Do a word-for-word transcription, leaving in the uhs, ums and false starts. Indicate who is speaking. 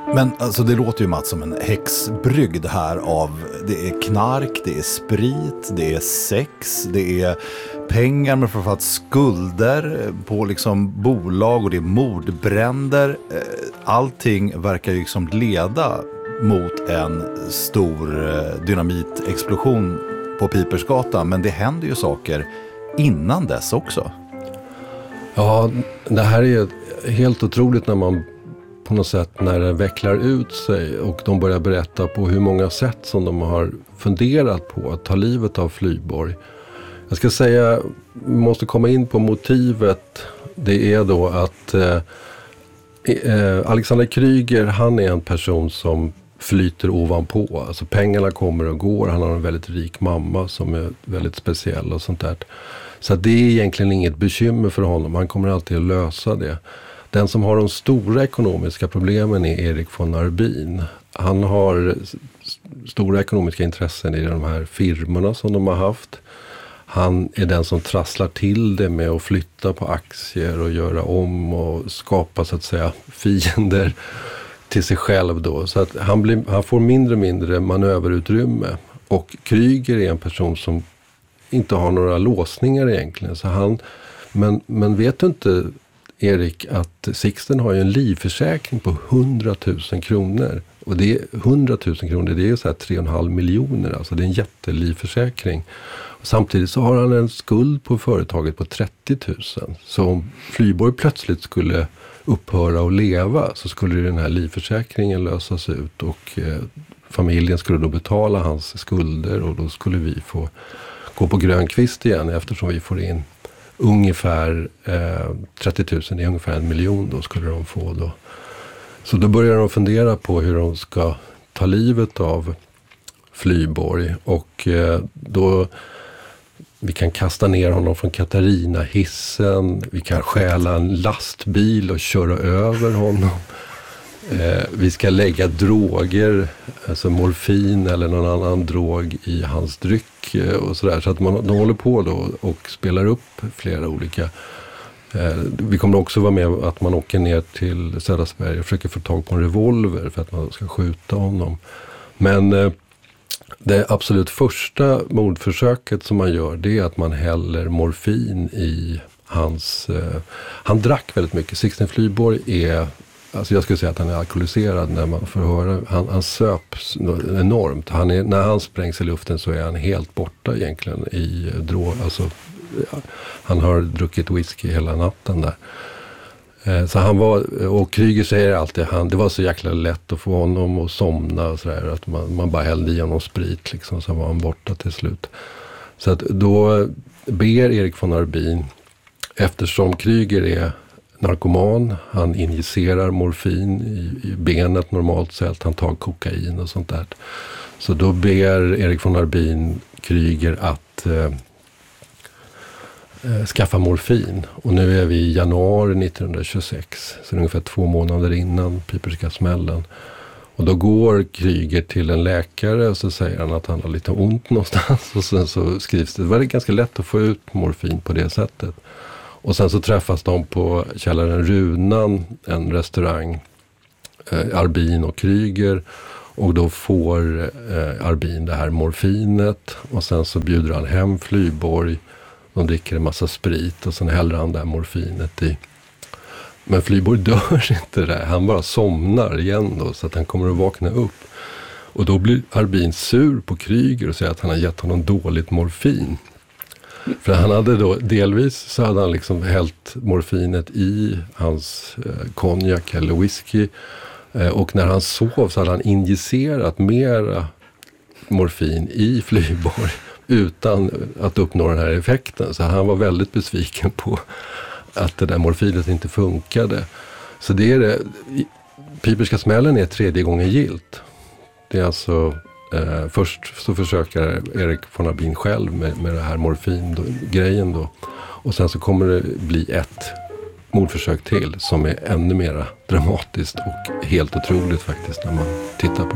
Speaker 1: Men alltså, det låter ju, Mats, som en häxbrygd här av, det är knark, det är sprit, det är sex, det är pengar, men framförallt skulder på liksom bolag, och det är mordbränder. Allting verkar ju liksom leda mot en stor dynamitexplosion på Pipersgatan, men det händer ju saker innan dess också.
Speaker 2: Ja, det här är helt otroligt när man på något sätt, när det vecklar ut sig och de börjar berätta på hur många sätt som de har funderat på att ta livet av Flyborg. Jag ska säga, vi måste komma in på motivet. Det är då att eh, Alexander Kryger, han är en person som flyter ovanpå. Alltså pengarna kommer och går. Han har en väldigt rik mamma som är väldigt speciell och sånt där. Så det är egentligen inget bekymmer för honom. Han kommer alltid att lösa det. Den som har de stora ekonomiska problemen är Erik von Arbin. Han har stora ekonomiska intressen i de här firmorna som de har haft. Han är den som trasslar till det med att flytta på aktier och göra om och skapa, så att säga, fiender till sig själv då. Så att han, blir, han får mindre och mindre manöverutrymme. Och Kryger är en person som inte har några låsningar egentligen. Så han, men, men vet du inte, Erik, att Sixten har ju en livförsäkring på hundratusen kronor. Och det är hundratusen kronor, det är så här tre och en halv miljoner. Alltså det är en jättelivförsäkring. Och samtidigt så har han en skuld på företaget på trettio tusen. Så om Flyborg plötsligt skulle upphöra att leva, så skulle den här livförsäkringen lösas ut. Och eh, familjen skulle då betala hans skulder, och då skulle vi få gå på grön kvist igen, eftersom vi får in ungefär eh, trettio tusen, det är ungefär en miljon då skulle de få då. Så då börjar de fundera på hur de ska ta livet av Flyborg, och eh, då vi kan kasta ner honom från Katarina-hissen, vi kan stjäla en lastbil och köra över honom. Eh, vi ska lägga droger, alltså morfin eller någon annan drog i hans dryck eh, och sådär. Så att man, de håller på då och spelar upp flera olika. Eh, vi kommer också vara med att man åker ner till södra Sverige och försöker få tag på en revolver för att man ska skjuta honom. Men eh, det absolut första mordförsöket som man gör, det är att man häller morfin i hans... Eh, han drack väldigt mycket. Sixten Flyborg är... Alltså jag skulle säga att han är alkoholiserad när man får höra. Han, han söps enormt. Han är, när han sprängs i luften så är han helt borta egentligen i drog. Alltså, han har druckit whisky hela natten där. Eh, så han var, och Kryger säger alltid, han, det var så jäkla lätt att få honom att somna och sådär. Att man, man bara hällde i honom sprit liksom, så var han borta till slut. Så att då ber Erik von Arbin, eftersom Kryger är narkoman, han injicerar morfin i, i benet normalt sett, han tar kokain och sånt där. Så då ber Erik von Arbin Kryger att eh, eh, skaffa morfin. Och nu är vi i januari nittonhundratjugosex, så ungefär två månader innan Piperska smällen. Och då går Kryger till en läkare och så säger han att han har lite ont någonstans. Och sen så skrivs det, det var ganska lätt att få ut morfin på det sättet. Och sen så träffas de på källaren Runan, en restaurang, eh, Arbin och Kryger. Och då får eh, Arbin det här morfinet, och sen så bjuder han hem Flyborg. De dricker en massa sprit och sen häller han det här morfinet i. Men Flyborg dör inte där, han bara somnar igen då, så att han kommer att vakna upp. Och då blir Arbin sur på Kryger och säger att han har gett honom dåligt morfin. För han hade då, delvis så hade han liksom hällt morfinet i hans eh, konjak eller whisky. Eh, och när han sov så hade han injicerat mera morfin i Flyborg utan att uppnå den här effekten. Så han var väldigt besviken på att det där morfinet inte funkade. Så det är det, Piperska smällen är tredje gången gilt. Det är alltså... Eh, först så försöker Erik von Arbin själv med, med det här morfin-grejen då. Och sen så kommer det bli ett mordförsök till som är ännu mer dramatiskt och helt otroligt faktiskt när man tittar på